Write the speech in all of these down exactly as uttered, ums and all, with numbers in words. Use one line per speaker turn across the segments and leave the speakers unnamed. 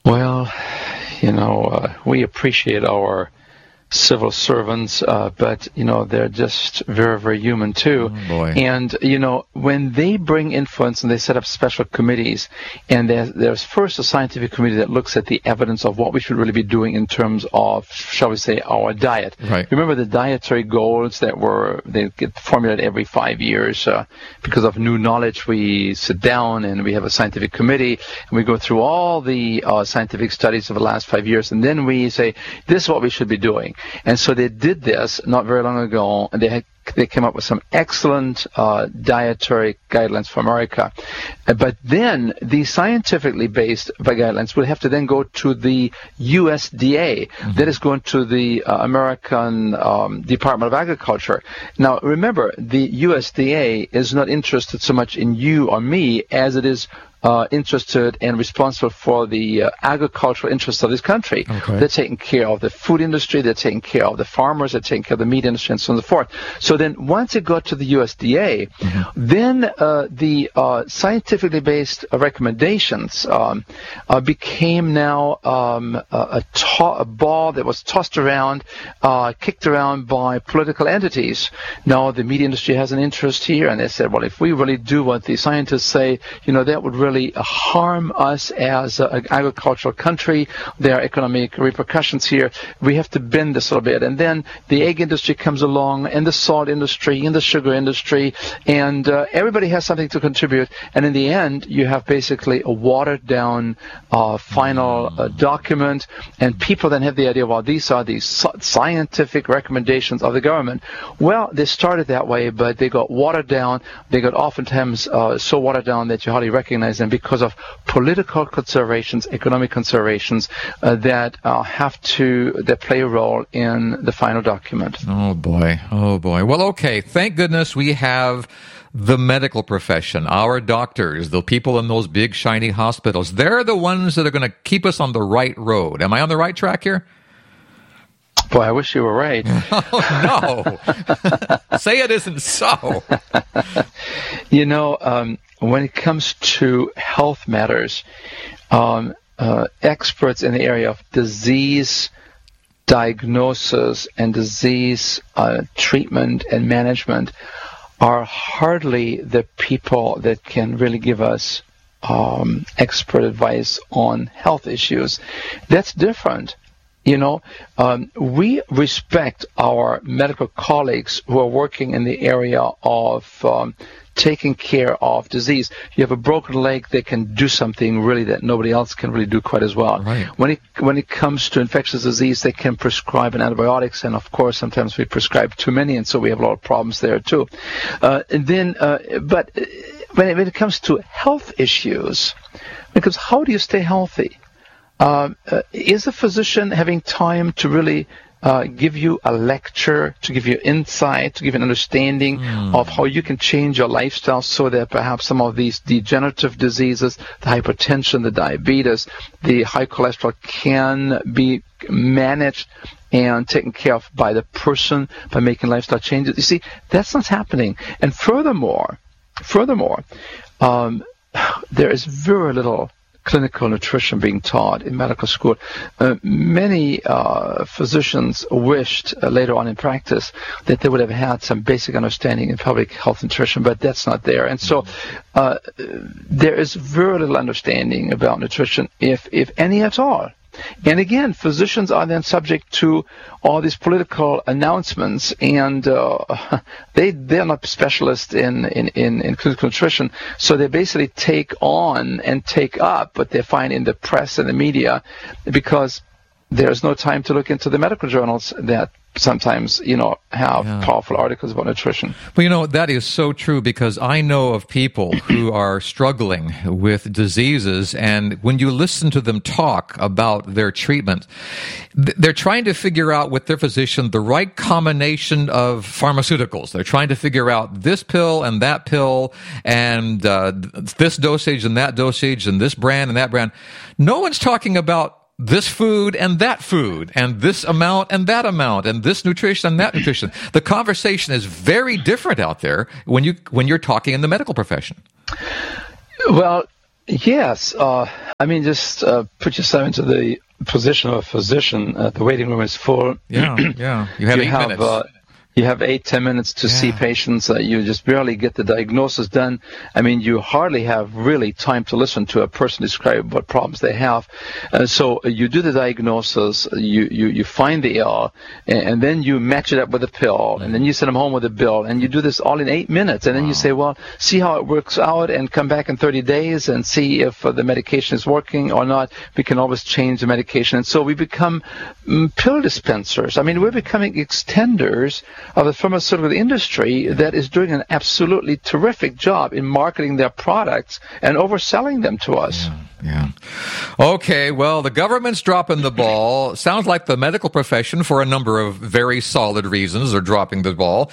Well, you know, uh, we appreciate our civil servants, uh, but, you know, they're just very, very human, too.
Oh, boy.
And, you know, when they bring influence and they set up special committees, and there's, there's first a scientific committee that looks at the evidence of what we should really be doing in terms of, shall we say, our diet.
Right.
Remember the dietary goals that were, they get formulated every five years. Uh, because of new knowledge, we sit down and we have a scientific committee, and we go through all the uh, scientific studies of the last five years, and then we say, this is what we should be doing. And so they did this not very long ago, and they had, they came up with some excellent uh, dietary guidelines for America. Uh, but then the scientifically based guidelines will have to then go to the U S D A. Mm-hmm. That is going to the uh, American um, Department of Agriculture. Now, remember, the U S D A is not interested so much in you or me as it is Uh, interested and responsible for the uh, agricultural interests of this country.
Okay.
They're taking care of the food industry, they're taking care of the farmers, they're taking care of the meat industry, and so on and so forth. So then once it got to the U S D A, mm-hmm. then uh, the uh, scientifically based uh, recommendations um, uh, became now um, a, a, to- a ball that was tossed around, uh, kicked around by political entities. Now the meat industry has an interest here, and they said, well, if we really do what the scientists say, you know, that would really harm us as an agricultural country. There are economic repercussions here. We have to bend this a little bit. And then the egg industry comes along, and the salt industry, and the sugar industry, and uh, everybody has something to contribute. And in the end, you have basically a watered-down uh, final uh, document, and people then have the idea, well, these are the scientific recommendations of the government. Well, they started that way, but they got watered down. They got oftentimes uh, so watered down that you hardly recognize them, because of political considerations, economic considerations uh, that uh, have to that play a role in the final document.
Oh boy, oh boy. Well, okay. Thank goodness we have the medical profession, our doctors, the people in those big shiny hospitals. They're the ones that are going to keep us on the right road. Am I on the right track here?
Boy, I wish you were right.
Oh, no. Say it isn't so.
You know, um, when it comes to health matters, um, uh, experts in the area of disease diagnosis and disease uh, treatment and management are hardly the people that can really give us um, expert advice on health issues. That's different. You know, um, we respect our medical colleagues who are working in the area of um, taking care of disease. You have a broken leg, they can do something really that nobody else can really do quite as well.
Right.
When it when it comes to infectious disease, they can prescribe an antibiotics, and of course sometimes we prescribe too many, and so we have a lot of problems there too. Uh, and then, uh, but when it, when it comes to health issues, because how do you stay healthy? Um, uh, is a physician having time to really uh, give you a lecture, to give you insight, to give you an understanding mm. of how you can change your lifestyle so that perhaps some of these degenerative diseases, the hypertension, the diabetes, the high cholesterol can be managed and taken care of by the person by making lifestyle changes? You see, that's not happening. And furthermore, furthermore, um, there is very little clinical nutrition being taught in medical school. Uh, many uh, physicians wished uh, later on in practice that they would have had some basic understanding in public health nutrition, but that's not there. And so uh, there is very little understanding about nutrition, if if any at all. And again, physicians are then subject to all these political announcements, and uh, they they're not specialists in, in, in, in clinical nutrition, so they basically take on and take up what they find in the press and the media, because there's no time to look into the medical journals that sometimes, you know, have yeah. powerful articles about nutrition.
Well, you know, that is so true, because I know of people who are struggling with diseases, and when you listen to them talk about their treatment, they're trying to figure out with their physician the right combination of pharmaceuticals. They're trying to figure out this pill and that pill, and uh, this dosage and that dosage, and this brand and that brand. No one's talking about this food and that food, and this amount and that amount, and this nutrition and that nutrition. The conversation is very different out there when you when you're talking in the medical profession.
Well, Yes. Uh, I mean, just uh, put yourself into the position of a physician. Uh, the waiting room is full.
Yeah, yeah. You have
you
eight
have,
minutes.
Uh, You have eight, ten minutes to
Yeah.
see patients. Uh, you just barely get the diagnosis done. I mean, you hardly have really time to listen to a person describe what problems they have. Uh, so uh, you do the diagnosis, you, you, you find the ill, and, and then you match it up with a pill, and then you send them home with a bill, and you do this all in eight minutes. And then
Wow.
you say, well, see how it works out, and come back in thirty days and see if uh, the medication is working or not. We can always change the medication. And so we become mm, pill dispensers. I mean, we're becoming extenders of the pharmaceutical industry that is doing an absolutely terrific job in marketing their products and overselling them to us.
Yeah. Okay, well, the government's dropping the ball. Sounds like the medical profession, for a number of very solid reasons, are dropping the ball.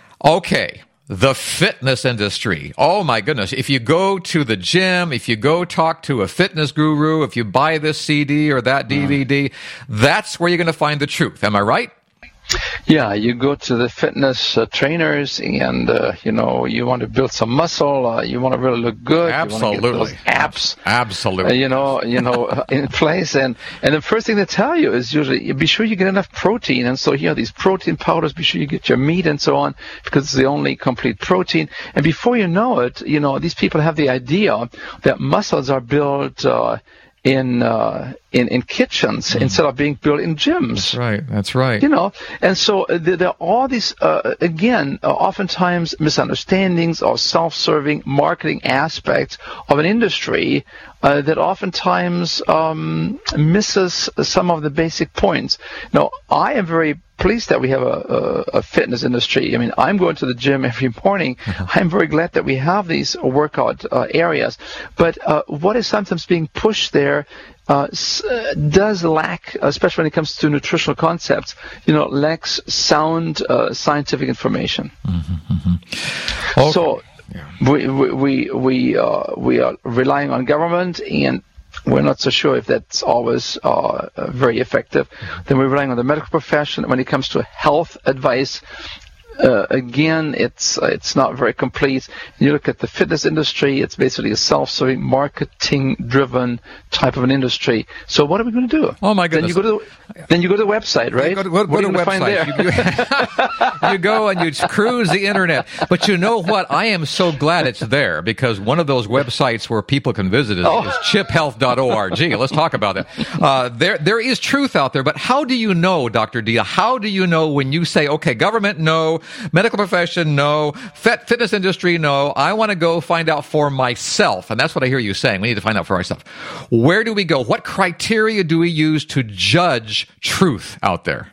Okay. The fitness industry. Oh my goodness. If you go to the gym, if you go talk to a fitness guru, if you buy this C D or that D V D, that's where you're going to find the truth. Am I right?
Yeah, you go to the fitness uh, trainers and, uh, you know, you want to build some muscle, uh, you want to really look good.
Absolutely.
You want to get those abs,
Absolutely.
uh, you know, you know, in place. And, and the first thing they tell you is usually be sure you get enough protein. And so here are these protein powders, be sure you get your meat and so on, because it's the only complete protein. And before you know it, you know, these people have the idea that muscles are built, uh, in uh, in in kitchens mm. instead of being built in gyms.
That's right. That's right.
You know, and so uh, there, there are all these uh, again, uh, oftentimes misunderstandings or self-serving marketing aspects of an industry uh, that oftentimes um, misses some of the basic points. Now, I am very pleased that we have a, a, a fitness industry. I mean, I'm going to the gym every morning. I'm very glad that we have these workout uh, areas. But uh, what is sometimes being pushed there uh, s- uh, does lack, especially when it comes to nutritional concepts, you know, lacks sound uh, scientific information.
Mm-hmm, mm-hmm. Okay.
So
yeah.
we we we we, uh, we are relying on government, and we're not so sure if that's always uh, very effective. Then we're relying on the medical profession. When it comes to health advice, uh, again, it's uh, it's not very complete. You look at the fitness industry; it's basically a self-serving, marketing-driven type of an industry. So what are we going to do?
Oh my goodness!
Then you go to the, then you go to the website, right?
You go to, go,
what
go
are
to
you going to find there?
You, you, you go and you cruise the internet. But you know what? I am so glad it's there, because one of those websites where people can visit is,
Oh.
is chip health dot org. Let's talk about that. Uh, there, there is truth out there, but how do you know, Doctor Dia? How do you know when you say, okay, government, no, medical profession, no, fit, fitness industry, no, I want to go find out for myself? And that's what I hear you saying. We need to find out for ourselves. Where do we go? What criteria do we use to judge truth out there?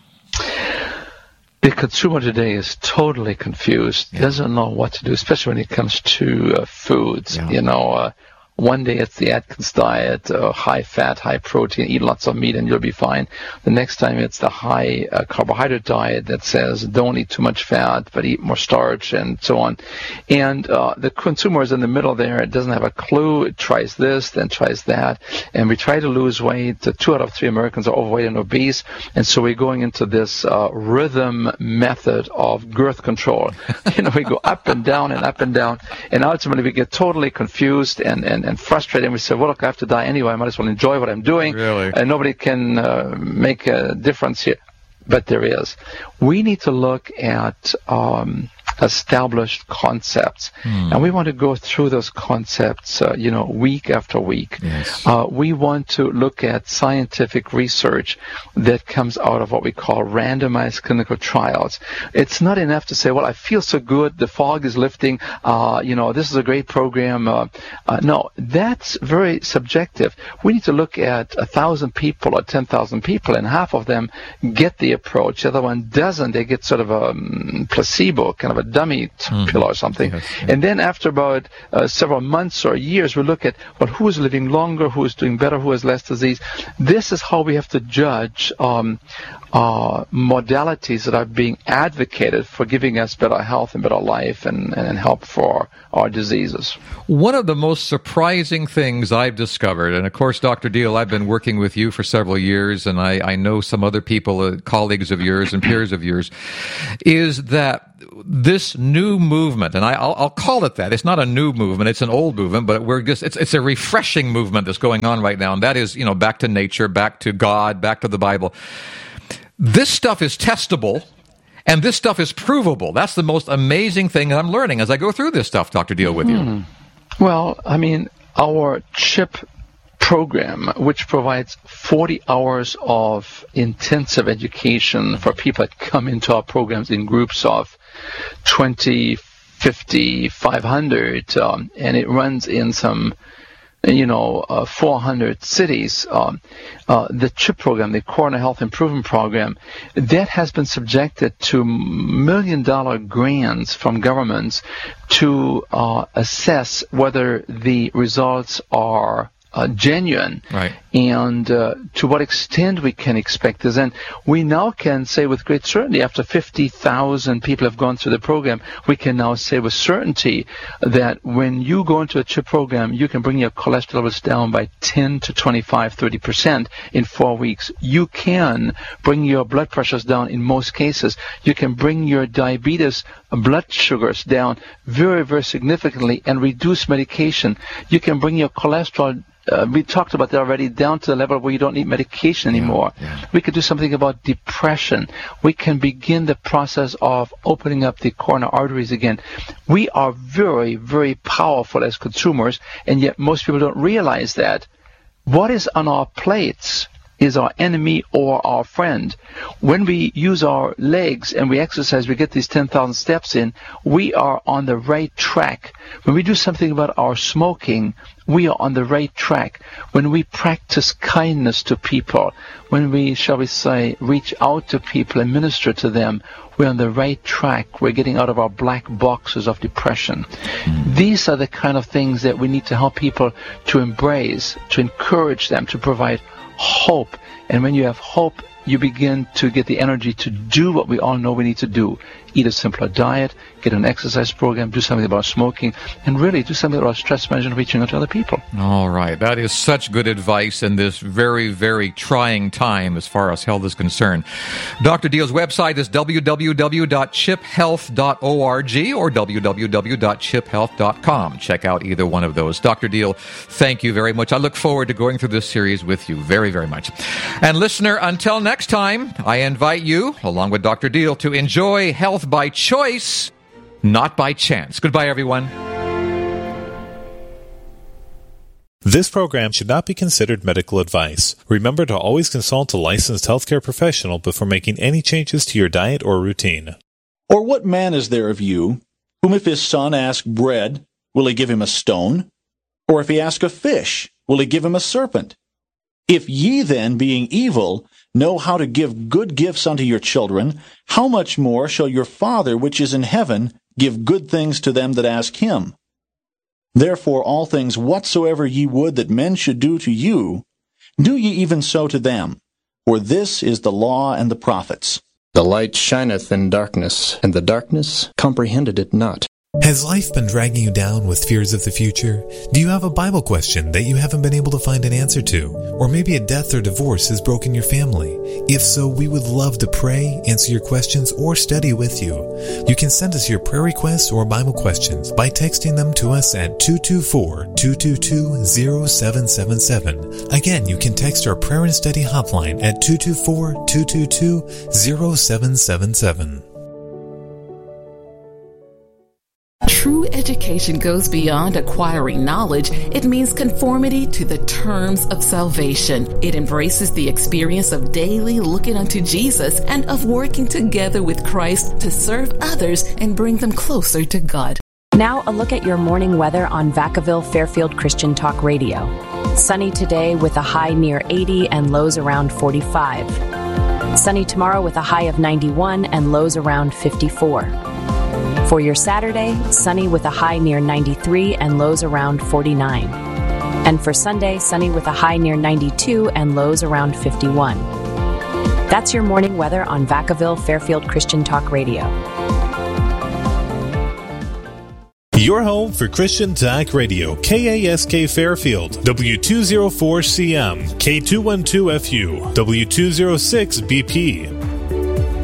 The consumer today is totally confused,
Yeah.
doesn't know what to do, especially when it comes to uh, foods.
Yeah.
You know, uh, one day it's the Atkins diet, uh, high fat, high protein, eat lots of meat and you'll be fine. The next time it's the high uh, carbohydrate diet that says don't eat too much fat, but eat more starch and so on. And uh, the consumer is in the middle there. It doesn't have a clue. It tries this, then tries that. And we try to lose weight. Uh, two out of three Americans are overweight and obese. And so we're going into this uh, rhythm method of girth control. You know, we go up and down and up and down. And ultimately we get totally confused and, and, and frustrated. And we say, well, look, I have to die anyway. I might as well enjoy what I'm doing.
Really?
And nobody can uh, make a difference here. But there is. We need to look at um, established concepts.
Hmm.
And we want to go through those concepts, uh, you know, week after week.
Yes.
Uh, we want to look at scientific research that comes out of what we call randomized clinical trials. It's not enough to say, well, I feel so good, the fog is lifting, uh, you know, this is a great program. Uh, uh, no, that's very subjective. We need to look at a thousand people or ten thousand people, and half of them get the approach. The other one doesn't. They get sort of a um, placebo, kind of a dummy t-
Mm-hmm.
pill or something.
Yes, yes.
And then after about uh, several months or years, we look at, well, who is living longer, who is doing better, who has less disease. This is how we have to judge um, uh, modalities that are being advocated for giving us better health and better life and, and help for our diseases.
One of the most surprising things I've discovered, and of course, Doctor Deal, I've been working with you for several years, and I, I know some other people, uh, colleagues of yours and peers of yours, is that this new movement, and I, I'll, I'll call it that. It's not a new movement; it's an old movement, but we're just it's it's a refreshing movement that's going on right now, and that is, you know, back to nature, back to God, back to the Bible. This stuff is testable, and this stuff is provable. That's the most amazing thing that I'm learning as I go through this stuff, Doctor Deal, with
hmm.
you.
Well, I mean, our CHIP program, which provides forty hours of intensive education for people that come into our programs in groups of twenty, fifty, five hundred, um, and it runs in some, you know, uh, four hundred cities. Um, uh, the CHIP program, the Coronary Health Improvement Program, that has been subjected to million-dollar grants from governments to uh, assess whether the results are Uh, genuine,
right,
and uh, to what extent we can expect this. And we now can say with great certainty, after fifty thousand people have gone through the program, we can now say with certainty that when you go into a CHIP program, you can bring your cholesterol levels down by ten to twenty-five, thirty percent in four weeks. You can bring your blood pressures down in most cases. You can bring your diabetes blood sugars down very, very significantly and reduce medication. You can bring your cholesterol Uh, we talked about that already, down to the level where you don't need medication anymore.
Yeah, yeah.
We could do something about depression. We can begin the process of opening up the coronary arteries again. We are very, very powerful as consumers, and yet most people don't realize that. What is on our plates is our enemy or our friend. When we use our legs and we exercise, we get these ten thousand steps in, we are on the right track. When we do something about our smoking, we are on the right track. When we practice kindness to people, when we, shall we say, reach out to people and minister to them, we're on the right track. We're getting out of our black boxes of depression. Mm. These are the kind of things that we need to help people to embrace, to encourage them, to provide hope. And when you have hope, you begin to get the energy to do what we all know we need to do. Eat a simpler diet, get an exercise program, do something about smoking, and really do something about stress management, reaching out to other people.
All right. That is such good advice in this very, very trying time as far as health is concerned. Doctor Deal's website is w w w dot chip health dot org or w w w dot chip health dot com. Check out either one of those. Doctor Deal, thank you very much. I look forward to going through this series with you very, very much. And listener, until next time, I invite you, along with Doctor Deal, to enjoy health by choice, not by chance. Goodbye, everyone.
This program should not be considered medical advice. Remember to always consult a licensed healthcare professional before making any changes to your diet or routine.
Or what man is there of you, whom if his son ask bread, will he give him a stone? Or if he ask a fish, will he give him a serpent? If ye then, being evil, know how to give good gifts unto your children, how much more shall your Father which is in heaven give good things to them that ask him? Therefore all things whatsoever ye would that men should do to you, do ye even so to them. For this is the law and the prophets.
The light shineth in darkness, and the darkness comprehended it not.
Has life been dragging you down with fears of the future? Do you have a Bible question that you haven't been able to find an answer to? Or maybe a death or divorce has broken your family? If so, we would love to pray, answer your questions, or study with you. You can send us your prayer requests or Bible questions by texting them to us at two two four, two two two, zero seven seven seven. Again, you can text our prayer and study hotline at two two four, two two two, zero seven seven seven.
True education goes beyond acquiring knowledge. It means conformity to the terms of salvation. It embraces the experience of daily looking unto Jesus and of working together with Christ to serve others and bring them closer to God.
Now a look at your morning weather on Vacaville Fairfield Christian Talk Radio. Sunny today with a high near eighty and lows around forty-five. Sunny tomorrow with a high of ninety-one and lows around fifty-four. For your Saturday, sunny with a high near ninety-three and lows around forty-nine. And for Sunday, sunny with a high near ninety-two and lows around fifty-one. That's your morning weather on Vacaville Fairfield Christian Talk Radio.
Your home for Christian Talk Radio, K A S K Fairfield, W two oh four C M, K two twelve F U, W two oh six B P.